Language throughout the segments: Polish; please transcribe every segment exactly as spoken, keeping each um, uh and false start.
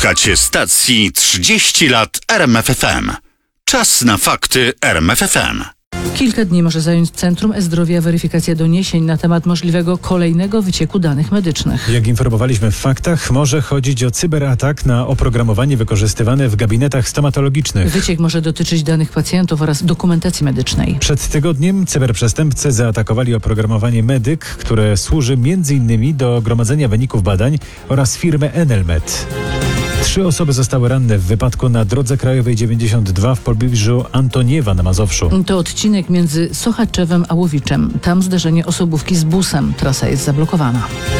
Słuchacie stacji trzydzieści lat R M F F M. Czas na fakty R M F F M. Kilka dni może zająć Centrum E-Zdrowia weryfikacja doniesień na temat możliwego kolejnego wycieku danych medycznych. Jak informowaliśmy w faktach, może chodzić o cyberatak na oprogramowanie wykorzystywane w gabinetach stomatologicznych. Wyciek może dotyczyć danych pacjentów oraz dokumentacji medycznej. Przed tygodniem cyberprzestępcy zaatakowali oprogramowanie Medyk, które służy między innymi do gromadzenia wyników badań, oraz firmę Enelmed. Trzy osoby zostały ranne w wypadku na drodze krajowej dziewięćdziesiąt dwa w pobliżu Antoniewa na Mazowszu. To odcinek między Sochaczewem a Łowiczem. Tam zdarzenie osobówki z busem. Trasa jest zablokowana.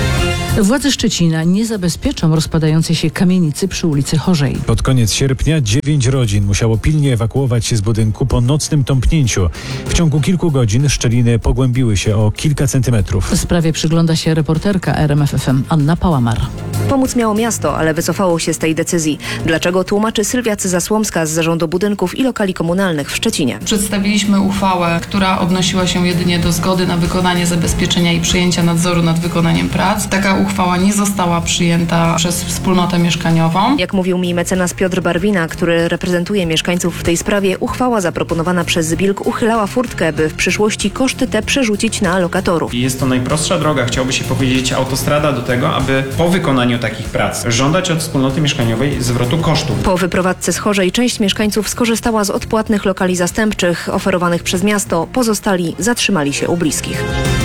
Władze Szczecina nie zabezpieczą rozpadającej się kamienicy przy ulicy Chorzej. Pod koniec sierpnia dziewięć rodzin musiało pilnie ewakuować się z budynku po nocnym tąpnięciu. W ciągu kilku godzin szczeliny pogłębiły się o kilka centymetrów. W sprawie przygląda się reporterka R M F F M Anna Pałamar. Pomóc miało miasto, ale wycofało się z tej decyzji. Dlaczego, tłumaczy Sylwia Cyza-Słomska z Zarządu Budynków i Lokali Komunalnych w Szczecinie. Przedstawiliśmy uchwałę, która odnosiła się jedynie do zgody na wykonanie zabezpieczenia i przejęcia nadzoru nad wykonaniem prac. Taka uchwała nie została przyjęta przez wspólnotę mieszkaniową. Jak mówił mi mecenas Piotr Barwina, który reprezentuje mieszkańców w tej sprawie, uchwała zaproponowana przez Zbilk uchylała furtkę, by w przyszłości koszty te przerzucić na lokatorów. Jest to najprostsza droga, chciałby się powiedzieć, autostrada do tego, aby po wykonaniu takich prac żądać od wspólnoty mieszkaniowej zwrotu kosztów. Po wyprowadzce z Chorzej część mieszkańców skorzystała z odpłatnych lokali zastępczych oferowanych przez miasto, pozostali zatrzymali się u bliskich.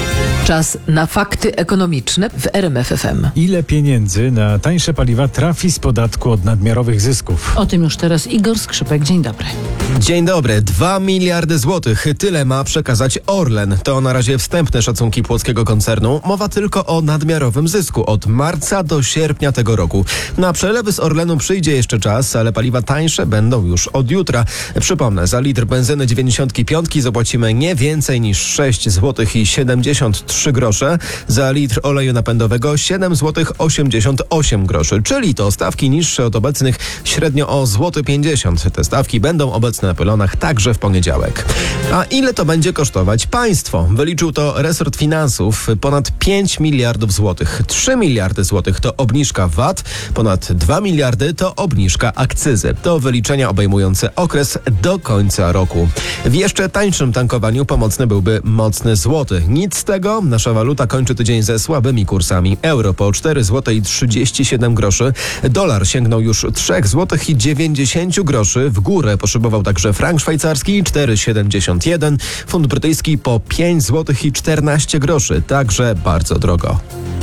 Czas na fakty ekonomiczne w R M F F M. Ile pieniędzy na tańsze paliwa trafi z podatku od nadmiarowych zysków? O tym już teraz Igor Skrzypek. Dzień dobry. Dzień dobry. Dwa miliardy złotych. Tyle ma przekazać Orlen. To na razie wstępne szacunki płockiego koncernu. Mowa tylko o nadmiarowym zysku od marca do sierpnia tego roku. Na przelewy z Orlenu przyjdzie jeszcze czas, ale paliwa tańsze będą już od jutra. Przypomnę, za litr benzyny dziewięćdziesiąt pięć zapłacimy nie więcej niż sześć złotych i siedemdziesiąt trzy grosze. Za litr oleju napędowego siedem złotych osiemdziesiąt osiem groszy, czyli to stawki niższe od obecnych średnio o złoty pięćdziesiąt. Te stawki będą obecne na pylonach także w poniedziałek. A ile to będzie kosztować państwo? Wyliczył to resort finansów. Ponad pięć miliardów złotych. trzy miliardy złotych to obniżka V A T, ponad dwa miliardy to obniżka akcyzy. To wyliczenia obejmujące okres do końca roku. W jeszcze tańszym tankowaniu pomocny byłby mocny złoty. Nic z tego. Nasza waluta kończy tydzień ze słabymi kursami. Euro po cztery złote i trzydzieści siedem groszy. Dolar sięgnął już trzy złote i dziewięćdziesiąt groszy. W górę poszybował także frank szwajcarski cztery siedemdziesiąt jeden. Funt brytyjski po pięć złotych i czternaście groszy. Także bardzo drogo.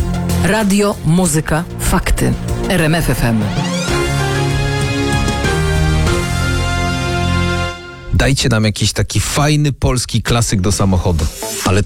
Radio, muzyka, fakty. R M F F M. Dajcie nam jakiś taki fajny polski klasyk do samochodu. Ale